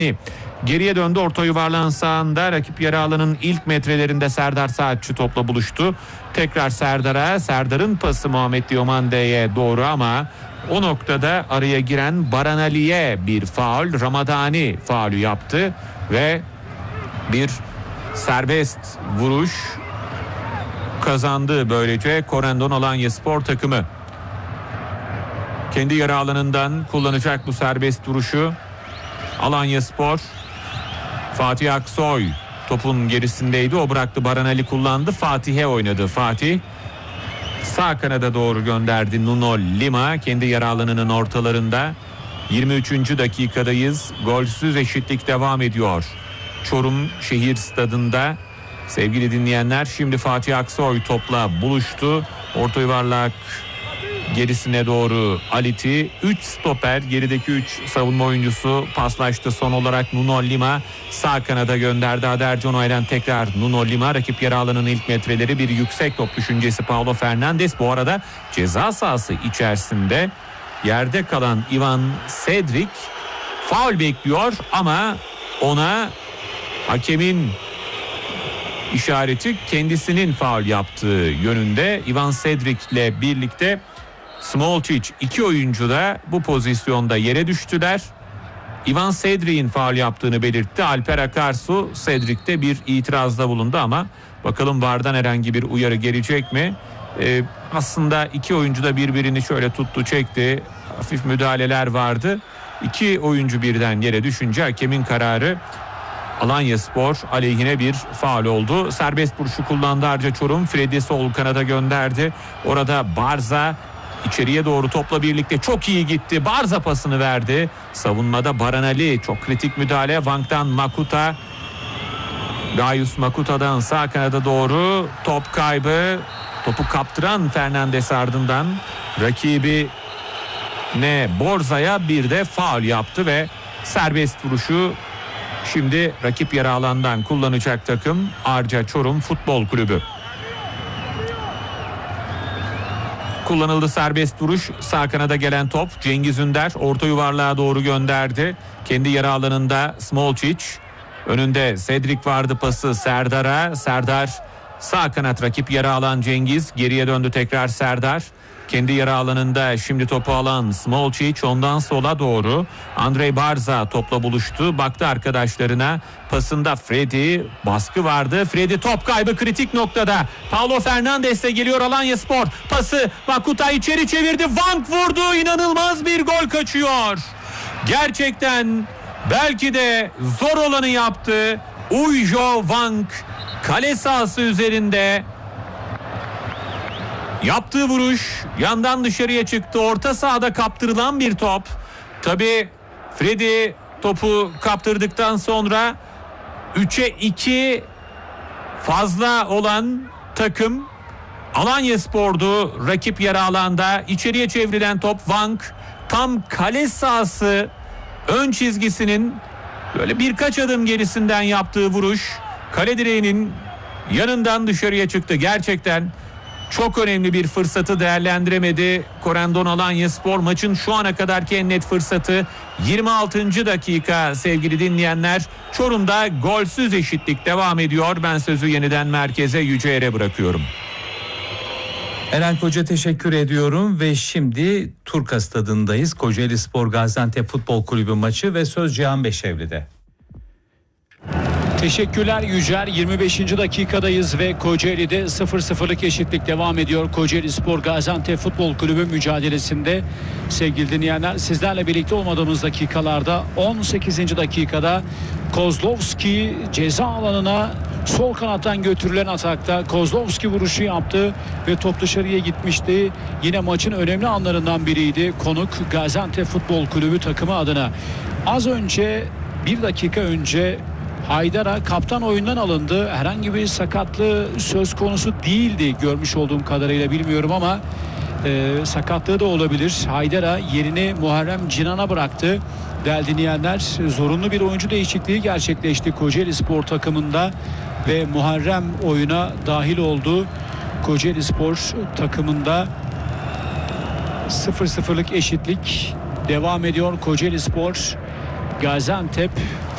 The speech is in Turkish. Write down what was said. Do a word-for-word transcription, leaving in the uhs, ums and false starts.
Geriye döndü, orta yuvarlağın sağında rakip yarı alanın ilk metrelerinde Serdar Saatçı topla buluştu. Tekrar Serdar'a, Serdar'ın pası Muhammed Diomande'ye doğru ama o noktada araya giren Baran Ali'ye bir faul, Ramadani faulü yaptı ve bir serbest vuruş kazandı böylece Corendon Alanyaspor takımı. Kendi yarı alanından kullanacak bu serbest vuruşu Alanyaspor. Fatih Aksoy topun gerisindeydi, o bıraktı, Baran Ali kullandı, Fatih'e oynadı. Fatih sağ kanada doğru gönderdi, Nuno Lima kendi yarı alanının ortalarında. yirmi üçüncü dakikadayız, golsüz eşitlik devam ediyor Çorum Şehir Stadı'nda. Sevgili dinleyenler, şimdi Fatih Aksoy topla buluştu, orta yuvarlak gerisine doğru Aliti, üç stoper, gerideki üç savunma oyuncusu paslaştı. Son olarak Nuno Lima sağ kanada gönderdi. Aderjono'dan tekrar Nuno Lima, rakip yarı alanın ilk metreleri, bir yüksek top düşüncesi Paulo Fernandes. Bu arada ceza sahası içerisinde yerde kalan Ivan Cedric faul bekliyor ama ona hakemin işareti kendisinin faul yaptığı yönünde. Ivan Cedric ile birlikte Smolcic, iki oyuncu da bu pozisyonda yere düştüler. Ivan Cedric'in faul yaptığını belirtti. Alper Akarsu Cedric'te bir itirazda bulundu ama bakalım V A R'dan herhangi bir uyarı gelecek mi? Ee, aslında iki oyuncu da birbirini şöyle tuttu çekti. Hafif müdahaleler vardı. İki oyuncu birden yere düşünce hakemin kararı Alanyaspor aleyhine bir faul oldu. Serbest vuruşu kullandı Arca Çorum. Freddy sol kanada gönderdi. Orada Barza İçeriye doğru topla birlikte çok iyi gitti. Barza pasını verdi. Savunmada Baran Ali, çok kritik müdahale. Wang'dan Makuta. Gaius Makuta'dan sağ kanada doğru top kaybı. Topu kaptıran Fernandes ardından rakibi ne Borza'ya bir de faul yaptı ve serbest vuruşu şimdi rakip yarı alandan kullanacak takım Arca Çorum Futbol Kulübü. Kullanıldı serbest vuruş. Sağ kanada gelen top. Cengiz Ünder orta yuvarlığa doğru gönderdi. Kendi yarı alanında Smolcic. Önünde Cedric vardı, pası Serdar'a. Serdar sağ kanat, rakip yarı alan Cengiz. Geriye döndü tekrar Serdar. Kendi yarı alanında şimdi topu alan Smolcic, ondan sola doğru Andrei Barza topla buluştu. Baktı arkadaşlarına, pasında Freddy, baskı vardı. Freddy top kaybı kritik noktada. Paulo Fernandes'e geliyor Alanyaspor. Pası Makuta içeri çevirdi. Wang vurdu. İnanılmaz bir gol kaçıyor. Gerçekten belki de zor olanı yaptı. Uyjo Wang kale sahası üzerinde. Yaptığı vuruş yandan dışarıya çıktı. Orta sahada kaptırılan bir top. Tabii Freddy topu kaptırdıktan sonra üçe iki fazla olan takım Alanyaspor'du. Rakip yarı alanda içeriye çevrilen top, Wang tam kale sahası ön çizgisinin böyle birkaç adım gerisinden yaptığı vuruş kale direğinin yanından dışarıya çıktı. Gerçekten çok önemli bir fırsatı değerlendiremedi Corendon Alanyaspor. Maçın şu ana kadarki en net fırsatı. Yirmi altıncı dakika sevgili dinleyenler. Çorum'da golsüz eşitlik devam ediyor. Ben sözü yeniden merkeze, Yüceer'e bırakıyorum. Eren Koca teşekkür ediyorum ve şimdi Turka Stadı'ndayız. Kocaelispor Gaziantep Futbol Kulübü maçı ve söz Cihan Beşevli'de. Teşekkürler Yücer. yirmi beşinci dakikadayız ve Kocaeli'de sıfır sıfırlık eşitlik devam ediyor. Kocaelispor Gaziantep Futbol Kulübü mücadelesinde sevgili dinleyenler, sizlerle birlikte olmadığımız dakikalarda on sekizinci dakikada Kozlovski ceza alanına sol kanattan götürülen atakta Kozlovski vuruşu yaptı ve top dışarıya gitmişti. Yine maçın önemli anlarından biriydi konuk Gaziantep Futbol Kulübü takımı adına. Az önce, bir dakika önce Haydar'a kaptan oyundan alındı. Herhangi bir sakatlığı söz konusu değildi görmüş olduğum kadarıyla, bilmiyorum ama e, sakatlığı da olabilir. Haydar'a yerini Muharrem Cinan'a bıraktı. Değerli dinleyenler, zorunlu bir oyuncu değişikliği gerçekleşti Kocaelispor takımında ve Muharrem oyuna dahil oldu. Kocaelispor takımında sıfır sıfırlık eşitlik devam ediyor. Kocaelispor Gaziantep